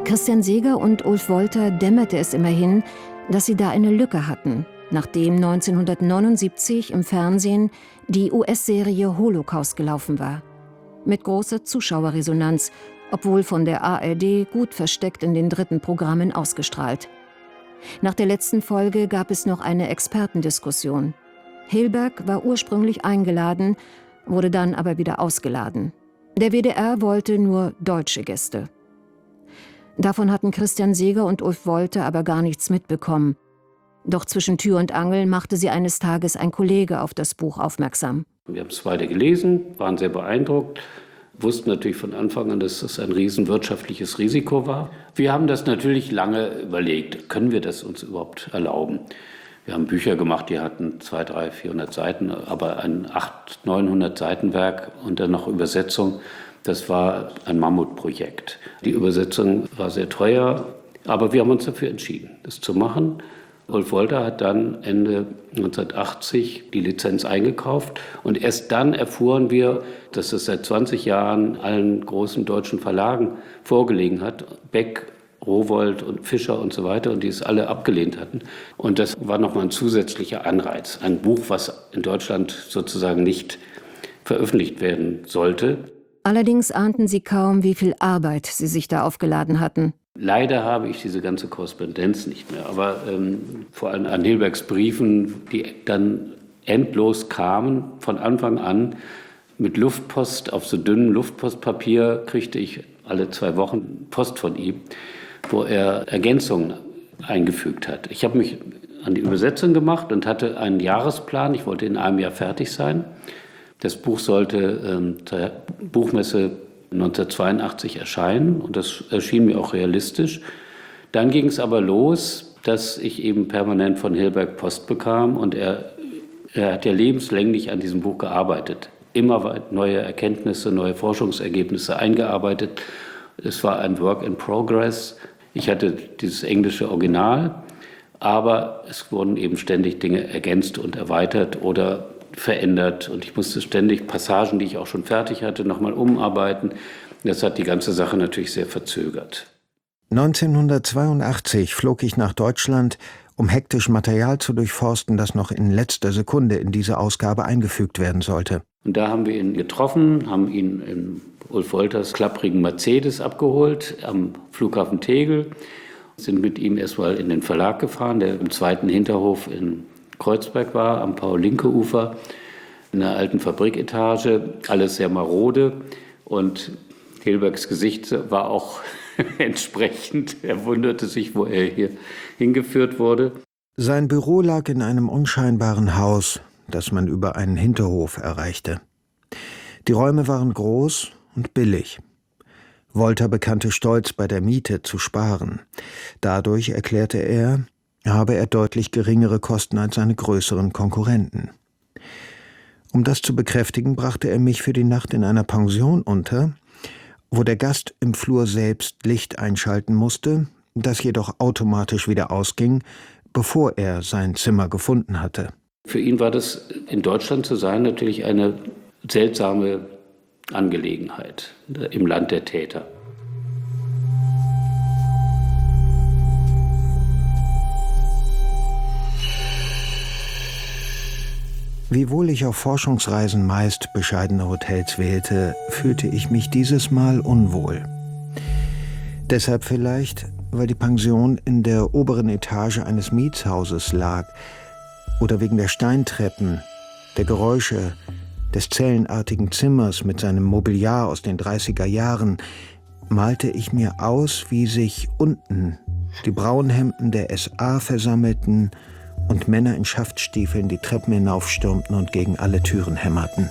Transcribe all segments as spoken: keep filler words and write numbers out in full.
Christian Seeger und Ulf Wolter dämmerte es immerhin, dass sie da eine Lücke hatten, nachdem neunzehnhundertneunundsiebzig im Fernsehen die U S-Serie Holocaust gelaufen war. Mit großer Zuschauerresonanz, obwohl von der A R D gut versteckt in den dritten Programmen ausgestrahlt. Nach der letzten Folge gab es noch eine Expertendiskussion. Hilberg war ursprünglich eingeladen, wurde dann aber wieder ausgeladen. Der W D R wollte nur deutsche Gäste. Davon hatten Christian Seeger und Ulf Wolter aber gar nichts mitbekommen. Doch zwischen Tür und Angel machte sie eines Tages ein Kollege auf das Buch aufmerksam. Wir haben es beide gelesen, waren sehr beeindruckt, wussten natürlich von Anfang an, dass das ein riesen wirtschaftliches Risiko war. Wir haben das natürlich lange überlegt, können wir das uns überhaupt erlauben? Wir haben Bücher gemacht, die hatten zweihundert, dreihundert, vierhundert Seiten, aber ein achthundert, neunhundert Seiten Werk und dann noch Übersetzung, das war ein Mammutprojekt. Die Übersetzung war sehr teuer, aber wir haben uns dafür entschieden, das zu machen. Ulf Wolter hat dann Ende neunzehnhundertachtzig die Lizenz eingekauft und erst dann erfuhren wir, dass es seit zwanzig Jahren allen großen deutschen Verlagen vorgelegen hat, Beck, Rowohlt und Fischer und so weiter, und die es alle abgelehnt hatten. Und das war nochmal ein zusätzlicher Anreiz, ein Buch, was in Deutschland sozusagen nicht veröffentlicht werden sollte. Allerdings ahnten sie kaum, wie viel Arbeit sie sich da aufgeladen hatten. Leider habe ich diese ganze Korrespondenz nicht mehr, aber ähm, vor allem an Hilbergs Briefen, die dann endlos kamen, von Anfang an mit Luftpost, auf so dünnem Luftpostpapier kriegte ich alle zwei Wochen Post von ihm, wo er Ergänzungen eingefügt hat. Ich habe mich an die Übersetzung gemacht und hatte einen Jahresplan, ich wollte in einem Jahr fertig sein. Das Buch sollte ähm, zur Buchmesse neunzehnhundertzweiundachtzig erscheinen und das erschien mir auch realistisch. Dann ging es aber los, dass ich eben permanent von Hilberg Post bekam und er, er hat ja lebenslänglich an diesem Buch gearbeitet. Immer neue Erkenntnisse, neue Forschungsergebnisse eingearbeitet. Es war ein Work in Progress. Ich hatte dieses englische Original, aber es wurden eben ständig Dinge ergänzt und erweitert oder verändert und ich musste ständig Passagen, die ich auch schon fertig hatte, nochmal umarbeiten. Das hat die ganze Sache natürlich sehr verzögert. neunzehnhundertzweiundachtzig flog ich nach Deutschland, um hektisch Material zu durchforsten, das noch in letzter Sekunde in diese Ausgabe eingefügt werden sollte. Und da haben wir ihn getroffen, haben ihn in Ulf Wolters klapprigen Mercedes abgeholt am Flughafen Tegel, sind mit ihm erstmal in den Verlag gefahren, der im zweiten Hinterhof in Kreuzberg war, am Paul-Lincke-Ufer, in einer alten Fabriketage, alles sehr marode. Und Hilbergs Gesicht war auch entsprechend. Er wunderte sich, wo er hier hingeführt wurde. Sein Büro lag in einem unscheinbaren Haus, das man über einen Hinterhof erreichte. Die Räume waren groß und billig. Wolter bekannte stolz, bei der Miete zu sparen. Dadurch, erklärte er, habe er deutlich geringere Kosten als seine größeren Konkurrenten. Um das zu bekräftigen, brachte er mich für die Nacht in einer Pension unter, wo der Gast im Flur selbst Licht einschalten musste, das jedoch automatisch wieder ausging, bevor er sein Zimmer gefunden hatte. Für ihn war das, in Deutschland zu sein, natürlich eine seltsame Angelegenheit im Land der Täter. Wiewohl ich auf Forschungsreisen meist bescheidene Hotels wählte, fühlte ich mich dieses Mal unwohl. Deshalb vielleicht, weil die Pension in der oberen Etage eines Mietshauses lag oder wegen der Steintreppen, der Geräusche, des zellenartigen Zimmers mit seinem Mobiliar aus den dreißiger Jahren, malte ich mir aus, wie sich unten die Braunhemden der S A versammelten und Männer in Schaftstiefeln die Treppen hinaufstürmten und gegen alle Türen hämmerten.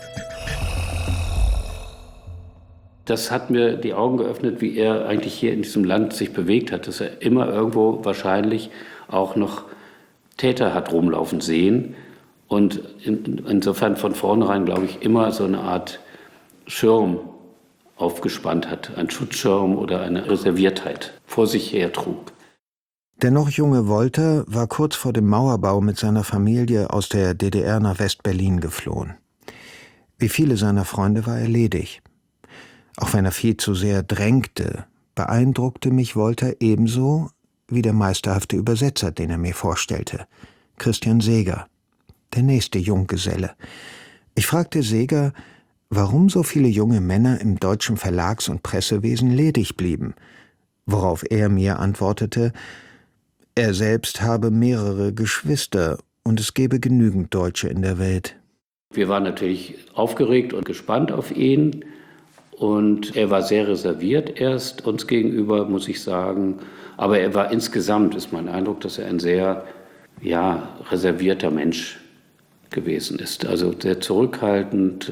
Das hat mir die Augen geöffnet, wie er eigentlich hier in diesem Land sich bewegt hat, dass er immer irgendwo wahrscheinlich auch noch Täter hat rumlaufen sehen und in, insofern von vornherein, glaube ich, immer so eine Art Schirm aufgespannt hat, ein Schutzschirm oder eine Reserviertheit vor sich her trug. Der noch junge Wolter war kurz vor dem Mauerbau mit seiner Familie aus der D D R nach West-Berlin geflohen. Wie viele seiner Freunde war er ledig. Auch wenn er viel zu sehr drängte, beeindruckte mich Wolter ebenso wie der meisterhafte Übersetzer, den er mir vorstellte, Christian Seeger, der nächste Junggeselle. Ich fragte Seeger, warum so viele junge Männer im deutschen Verlags- und Pressewesen ledig blieben, worauf er mir antwortete, er selbst habe mehrere Geschwister und es gebe genügend Deutsche in der Welt. Wir waren natürlich aufgeregt und gespannt auf ihn und er war sehr reserviert erst uns gegenüber, muss ich sagen. Aber er war insgesamt, ist mein Eindruck, dass er ein sehr ja, reservierter Mensch gewesen ist. Also sehr zurückhaltend,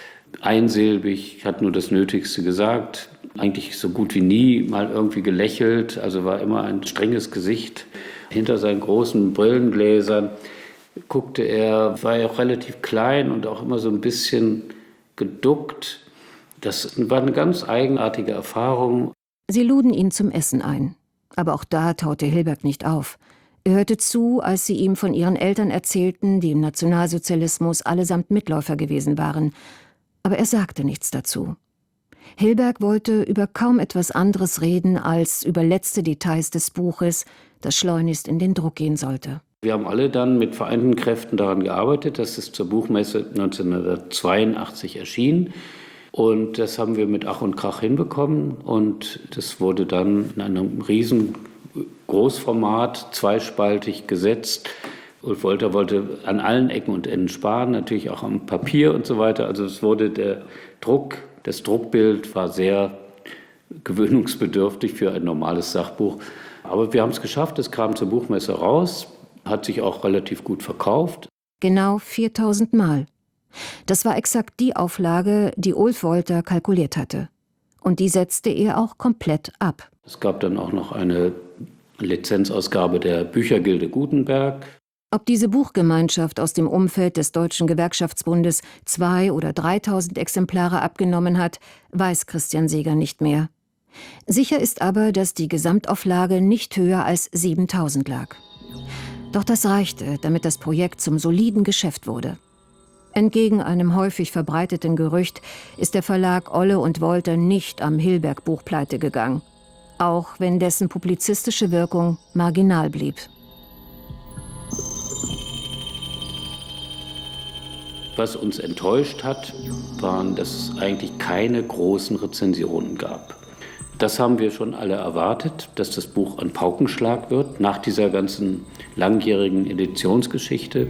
einsilbig, hat nur das Nötigste gesagt, eigentlich so gut wie nie mal irgendwie gelächelt, also war immer ein strenges Gesicht. Hinter seinen großen Brillengläsern guckte er, war ja auch relativ klein und auch immer so ein bisschen geduckt. Das war eine ganz eigenartige Erfahrung. Sie luden ihn zum Essen ein. Aber auch da taute Hilberg nicht auf. Er hörte zu, als sie ihm von ihren Eltern erzählten, die im Nationalsozialismus allesamt Mitläufer gewesen waren. Aber er sagte nichts dazu. Hilberg wollte über kaum etwas anderes reden als über letzte Details des Buches, das schleunigst in den Druck gehen sollte. Wir haben alle dann mit vereinten Kräften daran gearbeitet, dass es zur Buchmesse neunzehnhundertzweiundachtzig erschien. Und das haben wir mit Ach und Krach hinbekommen. Und das wurde dann in einem riesen Großformat, zweispaltig gesetzt. Ulf Wolter wollte an allen Ecken und Enden sparen, natürlich auch am Papier und so weiter. Also es wurde der Druck, das Druckbild war sehr gewöhnungsbedürftig für ein normales Sachbuch. Aber wir haben es geschafft, es kam zur Buchmesse raus, hat sich auch relativ gut verkauft. Genau viertausend Mal. Das war exakt die Auflage, die Ulf Wolter kalkuliert hatte. Und die setzte er auch komplett ab. Es gab dann auch noch eine Lizenzausgabe der Büchergilde Gutenberg. Ob diese Buchgemeinschaft aus dem Umfeld des Deutschen Gewerkschaftsbundes zwei- oder dreitausend Exemplare abgenommen hat, weiß Christian Seeger nicht mehr. Sicher ist aber, dass die Gesamtauflage nicht höher als siebentausend lag. Doch das reichte, damit das Projekt zum soliden Geschäft wurde. Entgegen einem häufig verbreiteten Gerücht ist der Verlag Olle und Wolter nicht am Hilberg-Buch pleite gegangen, auch wenn dessen publizistische Wirkung marginal blieb. Was uns enttäuscht hat, waren, dass es eigentlich keine großen Rezensionen gab. Das haben wir schon alle erwartet, dass das Buch ein Paukenschlag wird, nach dieser ganzen langjährigen Editionsgeschichte.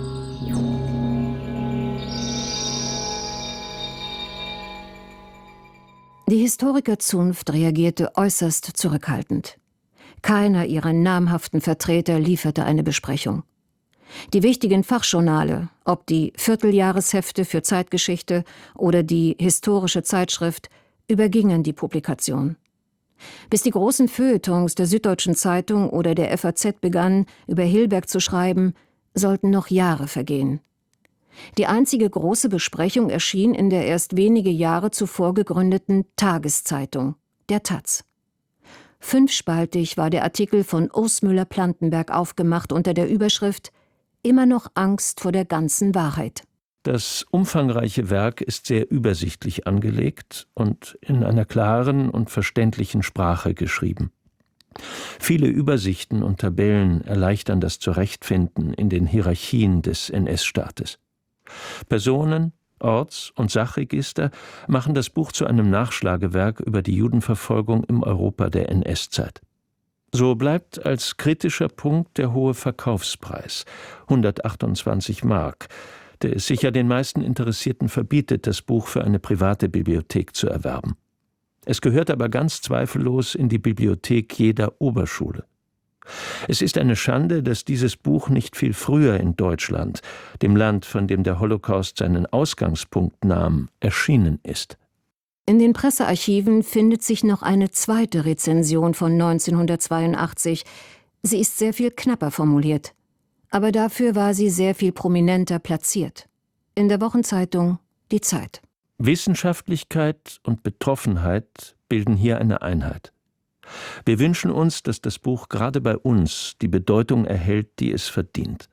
Die Historikerzunft reagierte äußerst zurückhaltend. Keiner ihrer namhaften Vertreter lieferte eine Besprechung. Die wichtigen Fachjournale, ob die Vierteljahreshefte für Zeitgeschichte oder die Historische Zeitschrift, übergingen die Publikation. Bis die großen Feuilletons der Süddeutschen Zeitung oder der F A Z begannen, über Hilberg zu schreiben, sollten noch Jahre vergehen. Die einzige große Besprechung erschien in der erst wenige Jahre zuvor gegründeten Tageszeitung, der Taz. Fünfspaltig war der Artikel von Urs Müller-Plantenberg aufgemacht unter der Überschrift »Immer noch Angst vor der ganzen Wahrheit«. Das umfangreiche Werk ist sehr übersichtlich angelegt und in einer klaren und verständlichen Sprache geschrieben. Viele Übersichten und Tabellen erleichtern das Zurechtfinden in den Hierarchien des N S-Staates. Personen, Orts- und Sachregister machen das Buch zu einem Nachschlagewerk über die Judenverfolgung im Europa der N S-Zeit. So bleibt als kritischer Punkt der hohe Verkaufspreis, hundertachtundzwanzig Mark, der es sicher den meisten Interessierten verbietet, das Buch für eine private Bibliothek zu erwerben. Es gehört aber ganz zweifellos in die Bibliothek jeder Oberschule. Es ist eine Schande, dass dieses Buch nicht viel früher in Deutschland, dem Land, von dem der Holocaust seinen Ausgangspunkt nahm, erschienen ist. In den Pressearchiven findet sich noch eine zweite Rezension von neunzehnhundertzweiundachtzig. Sie ist sehr viel knapper formuliert. Aber dafür war sie sehr viel prominenter platziert. In der Wochenzeitung Die Zeit. Wissenschaftlichkeit und Betroffenheit bilden hier eine Einheit. Wir wünschen uns, dass das Buch gerade bei uns die Bedeutung erhält, die es verdient.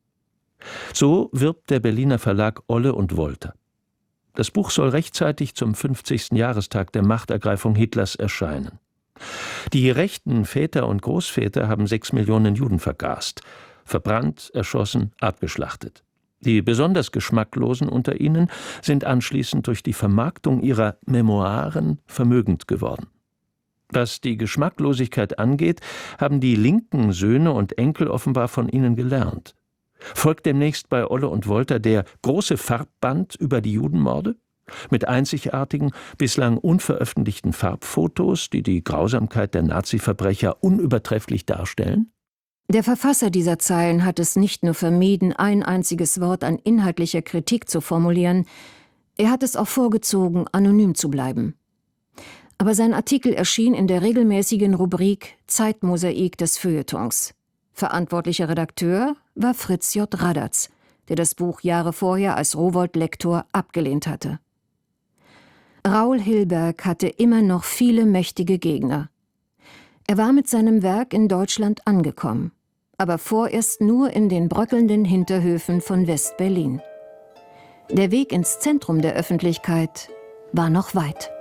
So wirbt der Berliner Verlag Olle und Wolter. Das Buch soll rechtzeitig zum fünfzigsten Jahrestag der Machtergreifung Hitlers erscheinen. Die rechten Väter und Großväter haben sechs Millionen Juden vergast, verbrannt, erschossen, abgeschlachtet. Die besonders Geschmacklosen unter ihnen sind anschließend durch die Vermarktung ihrer Memoiren vermögend geworden. Was die Geschmacklosigkeit angeht, haben die linken Söhne und Enkel offenbar von ihnen gelernt. Folgt demnächst bei Olle und Wolter der große Farbband über die Judenmorde? Mit einzigartigen, bislang unveröffentlichten Farbfotos, die die Grausamkeit der Nazi-Verbrecher unübertrefflich darstellen? Der Verfasser dieser Zeilen hat es nicht nur vermieden, ein einziges Wort an inhaltlicher Kritik zu formulieren, er hat es auch vorgezogen, anonym zu bleiben. Aber sein Artikel erschien in der regelmäßigen Rubrik Zeitmosaik des Feuilletons. Verantwortlicher Redakteur war Fritz J. Radatz, der das Buch Jahre vorher als Rowohlt-Lektor abgelehnt hatte. Raoul Hilberg hatte immer noch viele mächtige Gegner. Er war mit seinem Werk in Deutschland angekommen, aber vorerst nur in den bröckelnden Hinterhöfen von West-Berlin. Der Weg ins Zentrum der Öffentlichkeit war noch weit.